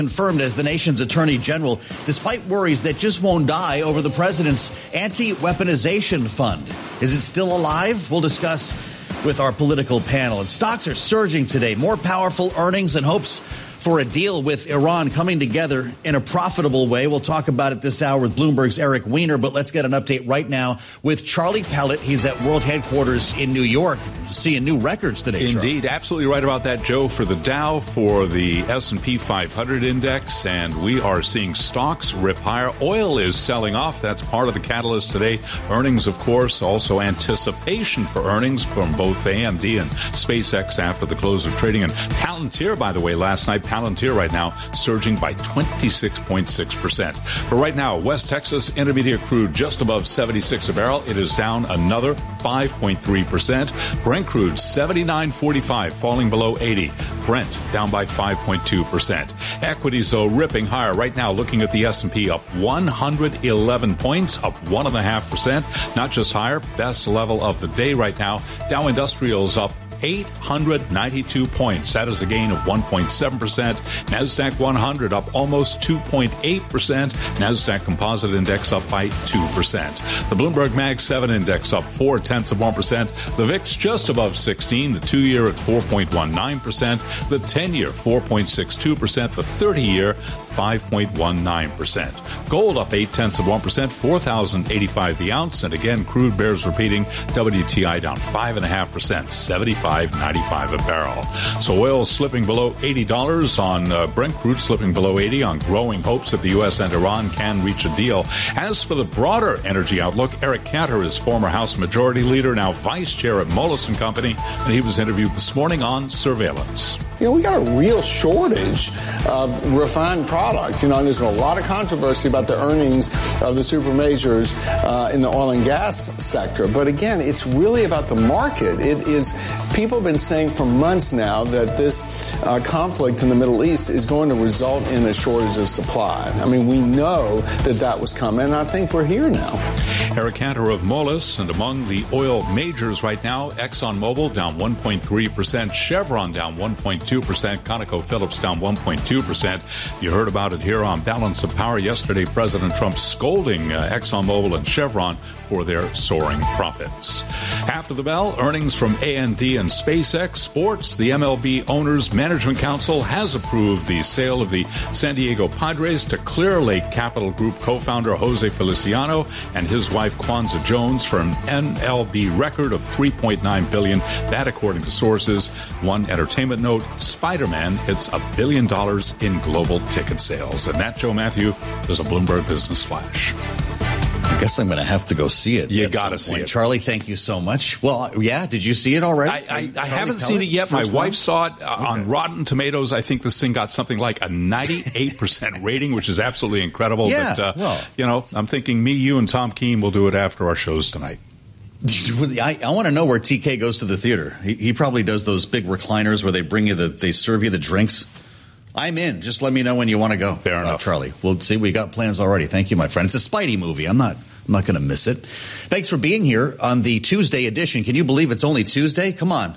confirmed as the nation's attorney general, despite worries that just won't die over the president's anti-weaponization fund. Is it still alive? We'll discuss with our political panel. And stocks are surging today. More powerful earnings and hopes for a deal with Iran coming together in a profitable way. We'll talk about it this hour with Bloomberg's Eric Weiner, but let's get an update right now with Charlie Pellet. He's at World Headquarters in New York, seeing new records today. Indeed, absolutely right about that, Joe, for the Dow, for the S&P 500 index, and we are seeing stocks rip higher. Oil is selling off. That's part of the catalyst today. Earnings, of course, also anticipation for earnings from both AMD and SpaceX after the close of trading. And Palantir, by the way, last night, Palantir right now surging by 26.6%. But right now, West Texas Intermediate crude just above 76 a barrel. It is down another 5.3%. Brent crude 79.45, falling below 80. Brent down by 5.2%. Equities, though, ripping higher. Right now, looking at the S&P up 111 points, up 1.5%. Not just higher, best level of the day right now. Dow Industrials up 892 points. That is a gain of 1.7%. NASDAQ 100 up almost 2.8%. NASDAQ Composite Index up by 2%. The Bloomberg Mag 7 Index up 0.4%. The VIX just above 16. The 2-year at 4.19%. The 10-year 4.62%. The 30-year 5.19%. Gold up 0.8%, 4,085 the ounce. And again, crude bears repeating. WTI down 5.5%, 75.95 a barrel. So oil slipping below $80 on Brent crude, slipping below 80 on growing hopes that the U.S. and Iran can reach a deal. As for the broader energy outlook, Eric Cantor is former House Majority Leader, now Vice Chair at Moelis & Company, and he was interviewed this morning on surveillance. You know, we got a real shortage of refined product. You know, and there's been a lot of controversy about the earnings of the super majors in the oil and gas sector. But again, it's really about the market. It is, people have been saying for months now that this conflict in the Middle East is going to result in a shortage of supply. I mean, we know that that was coming, and I think we're here now. Eric Cantor of Moelis, and among the oil majors right now, ExxonMobil down 1.3%, Chevron down 1.2%, ConocoPhillips down 1.2%. You heard about it here on Balance of Power yesterday. President Trump scolding ExxonMobil and Chevron for their soaring profits. After the bell, earnings from AMD and SpaceX. Sports, the MLB Owners Management Council has approved the sale of the San Diego Padres to Clear Lake Capital Group co-founder Jose Feliciano and his wife Kwanzaa Jones for an MLB record of $3.9 billion. That, according to sources. One entertainment note, Spider-Man hits $1 billion in global ticket sales. And that, Joe Matthew, is a Bloomberg Business Flash. I guess I'm going to have to go see it. You got to see it. Charlie, thank you so much. Well, yeah, did you see it already? I haven't seen it yet. My wife saw it on Rotten Tomatoes. I think this thing got something like a 98% rating, which is absolutely incredible. Yeah, but, you know, I'm thinking me, you, and Tom Keene will do it after our shows tonight. I want to know where TK goes to the theater. He probably does those big recliners where they bring you they serve you the drinks. I'm in. Just let me know when you want to go. Fair enough, Charlie. We'll see. We got plans already. Thank you, my friend. It's a Spidey movie. I'm not going to miss it. Thanks for being here on the Tuesday edition. Can you believe it's only Tuesday? Come on.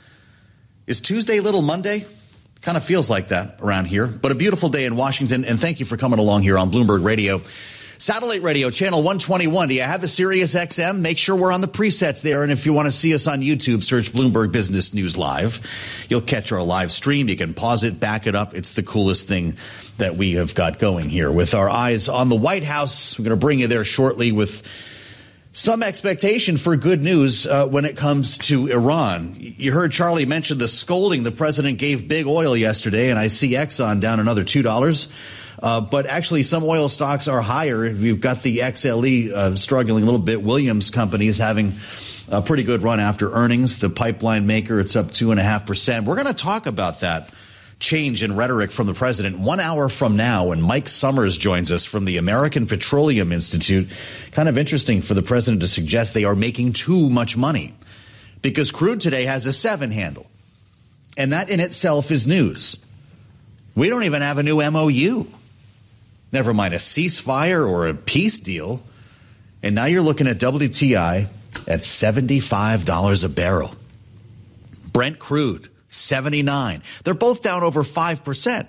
Is Tuesday Little Monday? Kind of feels like that around here. But a beautiful day in Washington. And thank you for coming along here on Bloomberg Radio. Satellite radio, channel 121. Do you have the Sirius XM? Make sure we're on the presets there. And if you want to see us on YouTube, search Bloomberg Business News Live. You'll catch our live stream. You can pause it, back it up. It's the coolest thing that we have got going here. With our eyes on the White House, we're going to bring you there shortly with some expectation for good news when it comes to Iran. You heard Charlie mention the scolding the president gave big oil yesterday, and I see Exxon down another $2. But actually, some oil stocks are higher. We've got the XLE struggling a little bit. Williams Company is having a pretty good run after earnings. The pipeline maker, it's up 2.5%. We're going to talk about that change in rhetoric from the president 1 hour from now when Mike Summers joins us from the American Petroleum Institute. Kind of interesting for the president to suggest they are making too much money because crude today has a 7 handle. And that in itself is news. We don't even have a new MOU. Never mind a ceasefire or a peace deal. And now you're looking at WTI at $75 a barrel. Brent crude, $79. They're both down over 5%.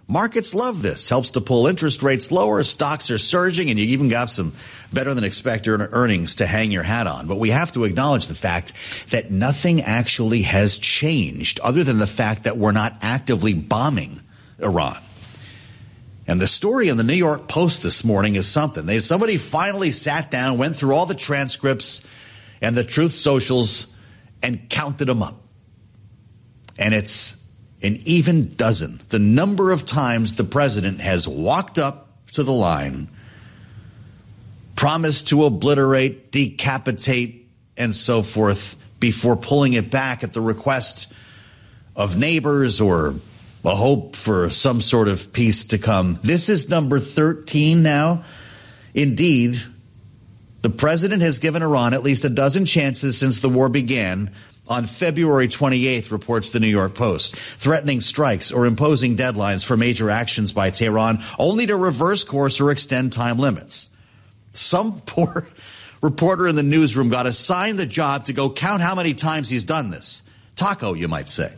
Markets love this. Helps to pull interest rates lower. Stocks are surging, and you even got some better than expected earnings to hang your hat on. But we have to acknowledge the fact that nothing actually has changed other than the fact that we're not actively bombing Iran. And the story in the New York Post this morning is something. Somebody finally sat down, went through all the transcripts and the Truth Socials and counted them up. And it's an even dozen. The number of times the president has walked up to the line, promised to obliterate, decapitate, and so forth before pulling it back at the request of neighbors or a hope for some sort of peace to come. This is number 13 now. Indeed, the president has given Iran at least a dozen chances since the war began. On February 28th, reports the New York Post, threatening strikes or imposing deadlines for major actions by Tehran, only to reverse course or extend time limits. Some poor reporter in the newsroom got assigned the job to go count how many times he's done this. Taco, you might say.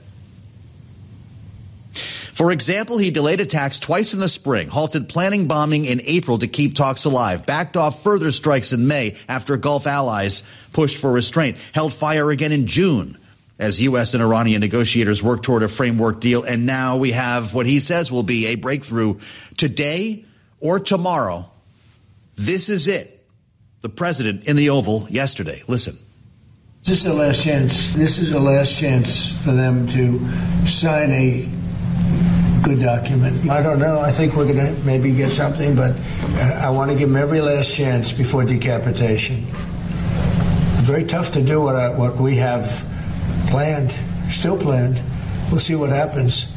For example, he delayed attacks twice in the spring, halted planning bombing in April to keep talks alive, backed off further strikes in May after Gulf allies pushed for restraint, held fire again in June as U.S. and Iranian negotiators work toward a framework deal. And now we have what he says will be a breakthrough today or tomorrow. This is it. The president in the Oval yesterday. Listen. This is the last chance. This is the last chance for them to sign a good document. I don't know. I think we're going to maybe get something, but I want to give them every last chance before decapitation. It's very tough to do what we have planned, still planned. We'll see what happens.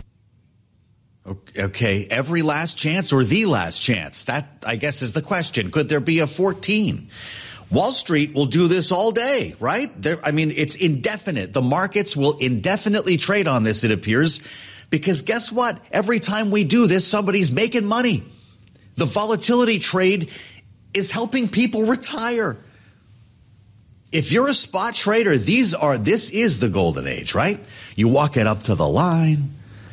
Okay, every last chance or the last chance? That, I guess, is the question. Could there be a 14? Wall Street will do this all day, right? It's indefinite. The markets will indefinitely trade on this, it appears. Because guess what? Every time we do this, somebody's making money. The volatility trade is helping people retire. If you're a spot trader, this is the golden age, right? You walk it up to the line.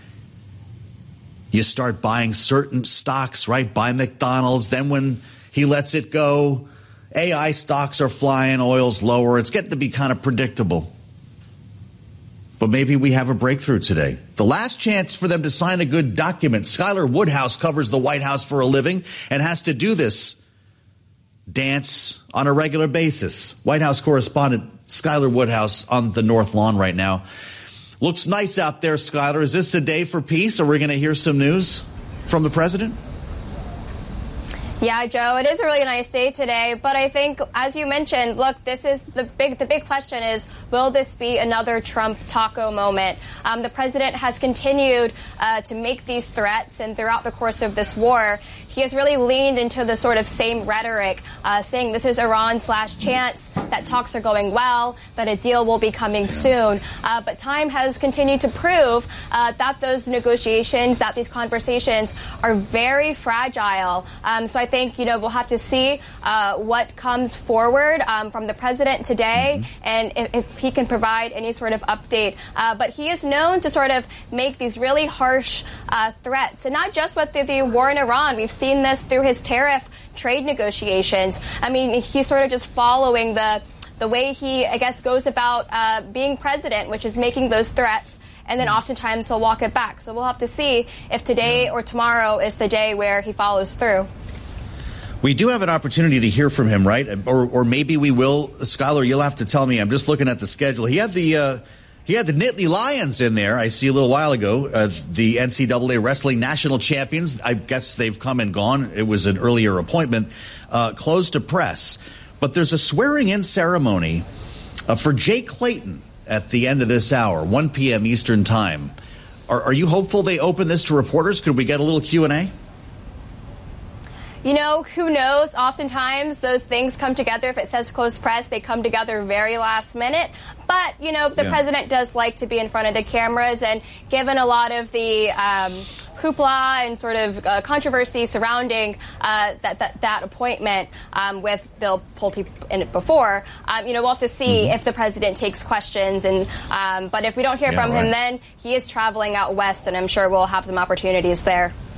You start buying certain stocks, right? Buy McDonald's. Then when he lets it go, AI stocks are flying, oil's lower. It's getting to be kind of predictable. But maybe we have a breakthrough today. The last chance for them to sign a good document. Skylar Woodhouse covers the White House for a living and has to do this dance on a regular basis. White House correspondent Skylar Woodhouse on the North Lawn right now. Looks nice out there, Skylar. Is this a day for peace? Are we going to hear some news from the president? Yeah, Joe, it is a really nice day today, but I think, as you mentioned, look, this is the big question is, will this be another Trump taco moment? The president has continued to make these threats, and throughout the course of this war, he has really leaned into the sort of same rhetoric, saying this is Iran's last chance, that talks are going well, that a deal will be coming soon. But time has continued to prove that those negotiations, that these conversations are very fragile. So I think, we'll have to see what comes forward from the president today, and if he can provide any sort of update. But he is known to sort of make these really harsh threats, and not just with the war in Iran. We've seen this through his tariff trade negotiations. I mean, he's sort of just following the way he, I guess, goes about being president, which is making those threats, and then oftentimes he'll walk it back. So we'll have to see if today or tomorrow is the day where he follows through. We do have an opportunity to hear from him, right? Or maybe we will. Skylar, you'll have to tell me. I'm just looking at the schedule. He had the Nittany Lions in there, I see, a little while ago, the NCAA wrestling national champions. I guess they've come and gone. It was an earlier appointment, closed to press. But there's a swearing-in ceremony for Jay Clayton at the end of this hour, 1 p.m. Eastern Time. Are you hopeful they open this to reporters? Could we get a little Q&A? Who knows? Oftentimes those things come together. If it says closed press, they come together very last minute. But, the president does like to be in front of the cameras. And given a lot of the hoopla and sort of controversy surrounding that appointment with Bill Pulte in it before, we'll have to see if the president takes questions. But if we don't hear from him, then he is traveling out west, and I'm sure we'll have some opportunities there.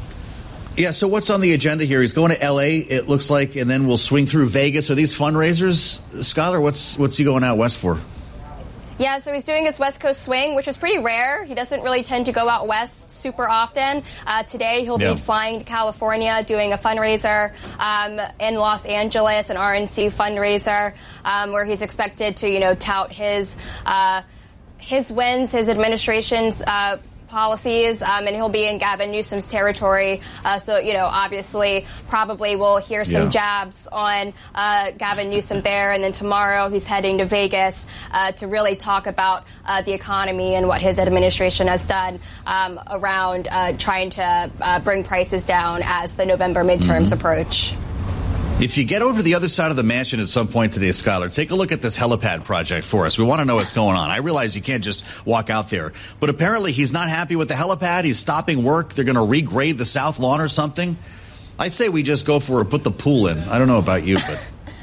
Yeah, so what's on the agenda here? He's going to L.A., it looks like, and then we'll swing through Vegas. Are these fundraisers, Skylar? What's he going out west for? Yeah, so he's doing his West Coast swing, which is pretty rare. He doesn't really tend to go out west super often. Today, he'll be flying to California, doing a fundraiser in Los Angeles, an RNC fundraiser, where he's expected to, tout his wins, his administration's policies, and he'll be in Gavin Newsom's territory. So, obviously, probably we'll hear some jabs on Gavin Newsom there. And then tomorrow he's heading to Vegas to really talk about the economy and what his administration has done around trying to bring prices down as the November midterms approach. If you get over to the other side of the mansion at some point today, Skylar, take a look at this helipad project for us. We want to know what's going on. I realize you can't just walk out there, but apparently he's not happy with the helipad. He's stopping work. They're going to regrade the south lawn or something. I say we just go for it, put the pool in. I don't know about you, but...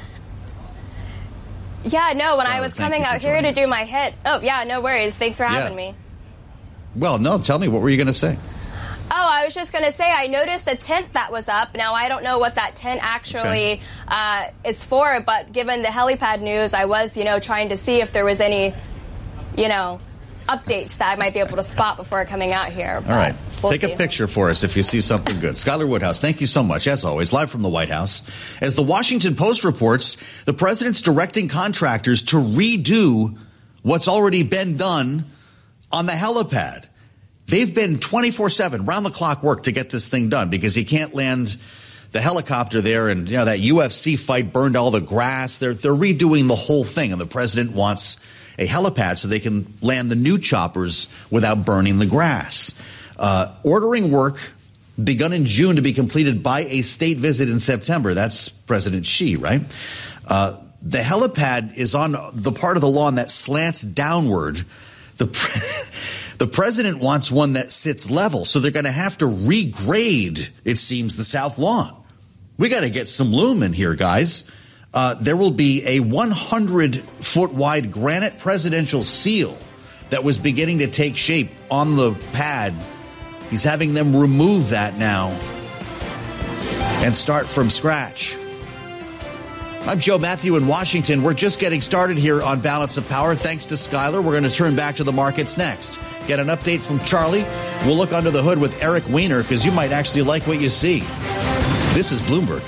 Yeah, no, when I was coming out here to do my hit... Oh, yeah, no worries. Thanks for having me. Well, no, tell me, what were you going to say? Oh, I was just going to say I noticed a tent that was up. Now, I don't know what that tent actually is for, but given the helipad news, I was, trying to see if there was any, updates that I might be able to spot before coming out here. All right. We'll Take see. a picture for us if you see something good. Skylar Woodhouse, thank you so much, as always, live from the White House. As the Washington Post reports, the president's directing contractors to redo what's already been done on the helipad. They've been 24/7, round-the-clock work to get this thing done because he can't land the helicopter there, and that UFC fight burned all the grass. They're redoing the whole thing, and the president wants a helipad so they can land the new choppers without burning the grass. Ordering work begun in June to be completed by a state visit in September. That's President Xi, right? The helipad is on the part of the lawn that slants downward. The president wants one that sits level, so they're going to have to regrade, it seems, the south lawn. We got to get some loom in here, guys. There will be a 100-foot wide granite presidential seal that was beginning to take shape on the pad. He's having them remove that now and start from scratch. I'm Joe Matthew in Washington. We're just getting started here on Balance of Power. Thanks to Skylar. We're going to turn back to the markets next. Get an update from Charlie. We'll look under the hood with Eric Weiner because you might actually like what you see. This is Bloomberg.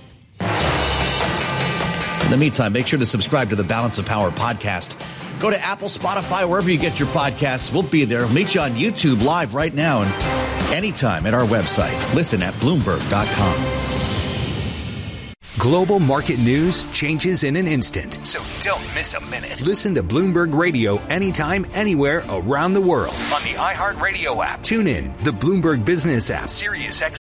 In the meantime, make sure to subscribe to the Balance of Power podcast. Go to Apple, Spotify, wherever you get your podcasts. We'll be there. We'll meet you on YouTube live right now and anytime at our website. Listen at Bloomberg.com. Global market news changes in an instant, so don't miss a minute. Listen to Bloomberg Radio anytime, anywhere around the world on the iHeartRadio app. Tune in, the Bloomberg Business app, Sirius XM